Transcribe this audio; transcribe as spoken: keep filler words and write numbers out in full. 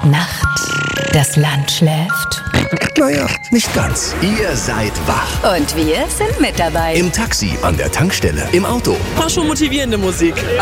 ist Nacht, das Land schläft. Naja, nicht ganz. Ihr seid wach. Und wir sind mit dabei. Im Taxi, an der Tankstelle, im Auto. War schon motivierende Musik.